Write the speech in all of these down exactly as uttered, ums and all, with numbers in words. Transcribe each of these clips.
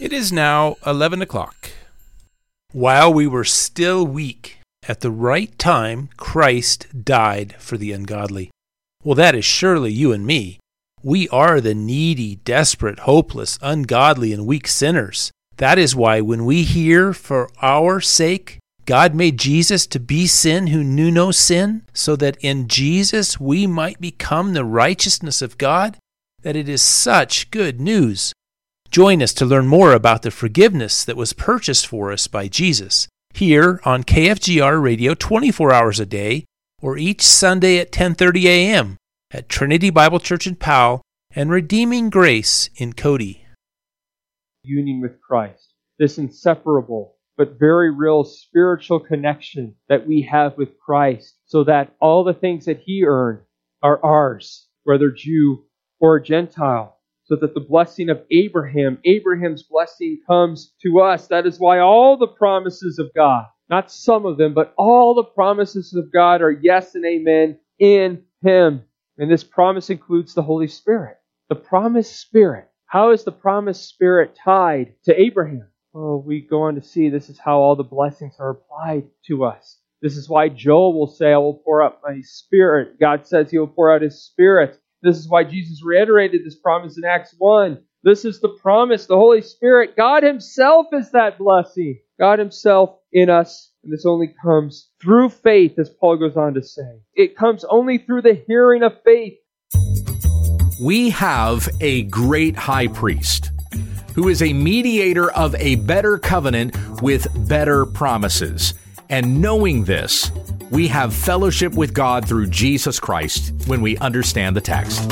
It is now eleven o'clock. While we were still weak, at the right time, Christ died for the ungodly. Well, that is surely you and me. We are the needy, desperate, hopeless, ungodly, and weak sinners. That is why when we hear, for our sake, God made Jesus to be sin who knew no sin, so that in Jesus we might become the righteousness of God, that it is such good news. Join us to learn more about the forgiveness that was purchased for us by Jesus, here on K F G R Radio twenty-four hours a day, or each Sunday at ten thirty a.m. at Trinity Bible Church in Powell and Redeeming Grace in Cody. Union with Christ, this inseparable but very real spiritual connection that we have with Christ, so that all the things that He earned are ours, whether Jew or Gentile. So that the blessing of Abraham, Abraham's blessing comes to us. That is why all the promises of God, not some of them, but all the promises of God are yes and amen in Him. And this promise includes the Holy Spirit. The promised Spirit. How is the promised Spirit tied to Abraham? Oh, we go on to see this is how all the blessings are applied to us. This is why Joel will say, I will pour out my Spirit. God says He will pour out His Spirit. This is why Jesus reiterated this promise in Acts one. This is the promise, the Holy Spirit. God Himself is that blessing. God Himself in us. And this only comes through faith, as Paul goes on to say. It comes only through the hearing of faith. We have a great high priest who is a mediator of a better covenant with better promises. And knowing this, we have fellowship with God through Jesus Christ when we understand the text.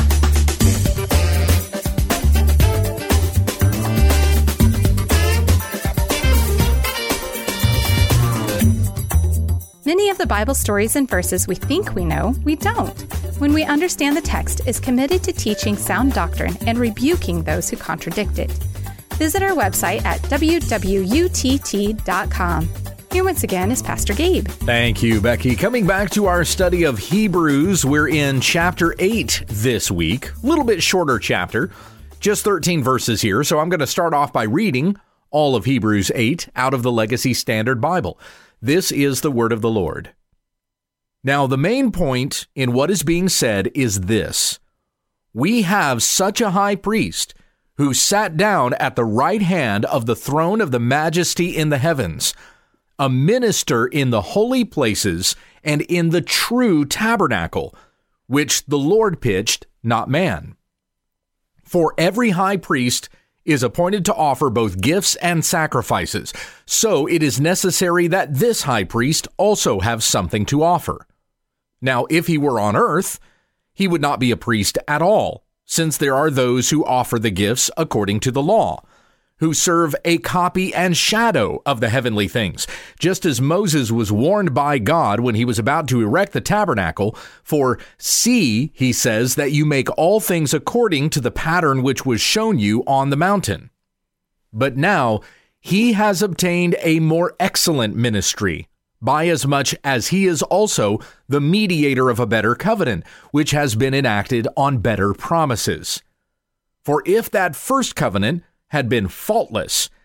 Many of the Bible stories and verses we think we know, we don't. When we understand the text is committed to teaching sound doctrine and rebuking those who contradict it. Visit our website at w w u t t dot com. Here once again is Pastor Gabe. Thank you, Becky. Coming back to our study of Hebrews, we're in chapter eight this week. A little bit shorter chapter, just thirteen verses here. So I'm going to start off by reading all of Hebrews eight out of the Legacy Standard Bible. This is the word of the Lord. Now, the main point in what is being said is this. We have such a high priest who sat down at the right hand of the throne of the majesty in the heavens, a minister in the holy places and in the true tabernacle, which the Lord pitched, not man. For every high priest is appointed to offer both gifts and sacrifices, so it is necessary that this high priest also have something to offer. Now, if he were on earth, he would not be a priest at all, since there are those who offer the gifts according to the law, who serve a copy and shadow of the heavenly things, just as Moses was warned by God when he was about to erect the tabernacle, for see, he says, that you make all things according to the pattern which was shown you on the mountain. But now he has obtained a more excellent ministry, by as much as he is also the mediator of a better covenant, which has been enacted on better promises. For if that first covenant had been faultless,